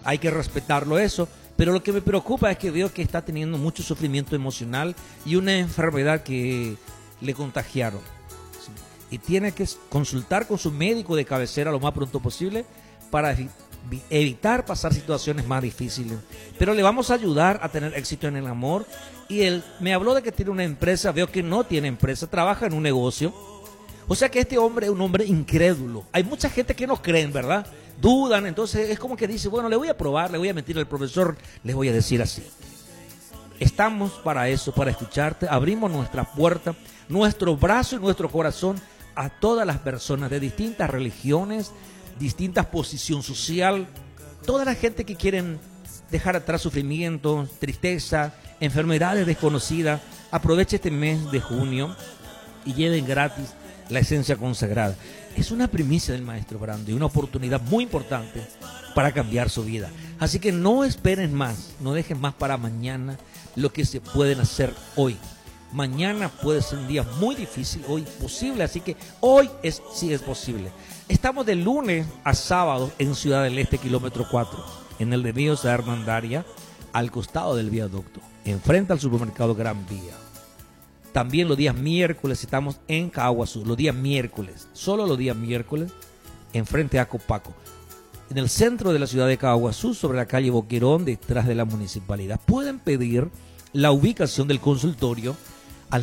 hay que respetarlo eso, pero lo que me preocupa es que veo que está teniendo mucho sufrimiento emocional y una enfermedad que le contagiaron. Y tiene que consultar con su médico de cabecera lo más pronto posible para evitar pasar situaciones más difíciles. Pero le vamos a ayudar a tener éxito en el amor. Y él me habló de que tiene una empresa, veo que no tiene empresa, trabaja en un negocio. O sea que este hombre es un hombre incrédulo. Hay mucha gente que no creen, ¿verdad? Dudan, entonces es como que dice, bueno, le voy a probar, le voy a mentir al profesor, les voy a decir así. Estamos para eso, para escucharte. Abrimos nuestra puerta, nuestro brazo y nuestro corazón a todas las personas de distintas religiones, distintas posición social, toda la gente que quieren dejar atrás sufrimiento, tristeza, enfermedades desconocidas. Aproveche este mes de junio y lleven gratis la esencia consagrada. Es una primicia del maestro Brando y una oportunidad muy importante para cambiar su vida. Así que no esperen más, no dejen más para mañana lo que se pueden hacer hoy. Mañana puede ser un día muy difícil, hoy posible, así que hoy sí es posible. Estamos de lunes a sábado en Ciudad del Este, kilómetro 4, en el desvío de Hernandaria, al costado del viaducto, enfrente al supermercado Gran Vía. También los días miércoles estamos en Caguazú, los días miércoles, solo los días miércoles, enfrente a Copaco, en el centro de la ciudad de Caguazú, sobre la calle Boquerón, detrás de la municipalidad. Pueden pedir la ubicación del consultorio al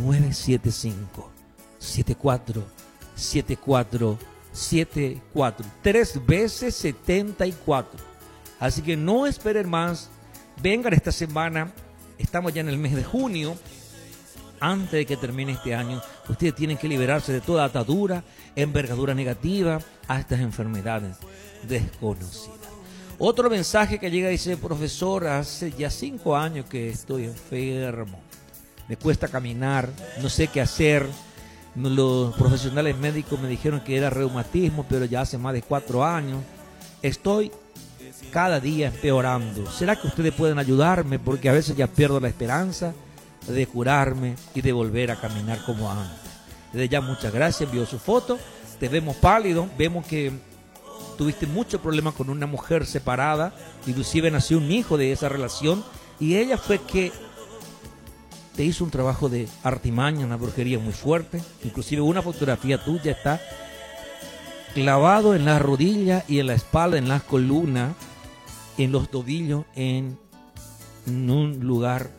0975 74 74 74, 3 veces 74. Así que no esperen más, vengan esta semana, estamos ya en el mes de junio. Antes de que termine este año, ustedes tienen que liberarse de toda atadura, envergadura negativa a estas enfermedades desconocidas. Otro mensaje que llega dice, profesor, hace ya 5 años que estoy enfermo, me cuesta caminar, no sé qué hacer. Los profesionales médicos me dijeron que era reumatismo, pero ya hace más de 4 años. Estoy cada día empeorando. ¿Será que ustedes pueden ayudarme? Porque a veces ya pierdo la esperanza de curarme y de volver a caminar como antes. Desde ya muchas gracias, envió su foto. Te vemos pálido, vemos que tuviste mucho problema con una mujer separada, inclusive nació un hijo de esa relación y ella fue que te hizo un trabajo de artimaña, una brujería muy fuerte. Inclusive una fotografía tuya está clavado en las rodillas y en la espalda, en las columnas, en los tobillos, en un lugar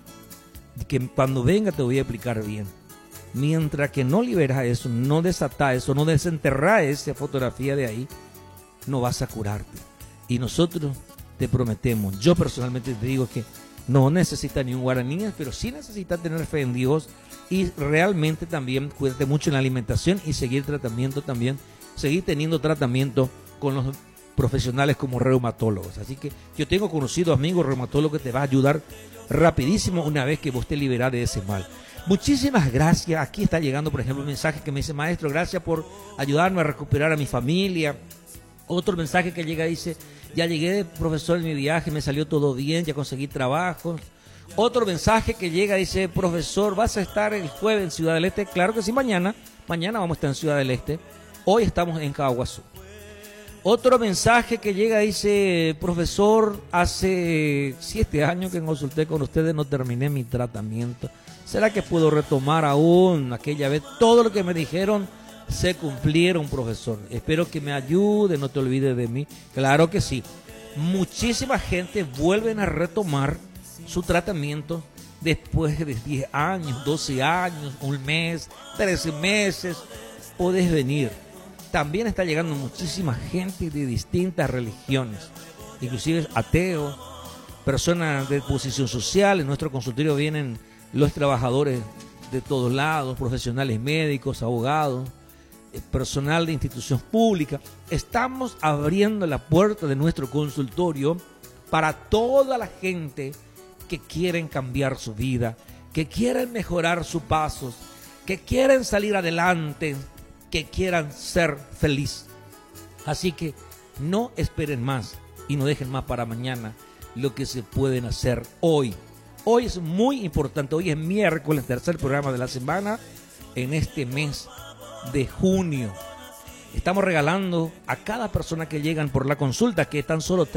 que cuando venga te voy a explicar bien. Mientras que no liberas eso, no desatas eso, no desenterras esa fotografía de ahí, no vas a curarte. Y nosotros te prometemos, yo personalmente te digo que no necesitas ni un guaraní, pero sí necesitas tener fe en Dios y realmente también cuídate mucho en la alimentación y seguir tratamiento también, seguir teniendo tratamiento con los profesionales como reumatólogos. Así que yo tengo conocido amigos reumatólogos que te va a ayudar rapidísimo una vez que vos te liberás de ese mal. Muchísimas gracias. Aquí está llegando, por ejemplo, un mensaje que me dice, maestro, gracias por ayudarme a recuperar a mi familia. Otro mensaje que llega dice, ya llegué, profesor, en mi viaje, me salió todo bien, ya conseguí trabajo. Otro mensaje que llega dice, profesor, ¿vas a estar el jueves en Ciudad del Este? Claro que sí, mañana vamos a estar en Ciudad del Este. Hoy estamos en Caguazú. Otro mensaje que llega dice, profesor, hace 7 años que consulté con ustedes, no terminé mi tratamiento. ¿Será que puedo retomar aún aquella vez? Todo lo que me dijeron se cumplieron, profesor. Espero que me ayude, no te olvides de mí. Claro que sí. Muchísima gente vuelven a retomar su tratamiento después de 10 años, 12 años, un mes, 13 meses. Podés venir. También está llegando muchísima gente de distintas religiones, inclusive ateos, personas de posición social. En nuestro consultorio vienen los trabajadores de todos lados, profesionales médicos, abogados, personal de instituciones públicas. Estamos abriendo la puerta de nuestro consultorio para toda la gente que quieren cambiar su vida, que quieren mejorar sus pasos, que quieren salir adelante, que quieran ser feliz. Así que no esperen más y no dejen más para mañana lo que se pueden hacer hoy. Hoy es muy importante, hoy es miércoles, tercer programa de la semana en este mes de junio. Estamos regalando a cada persona que llegan por la consulta, que tan solo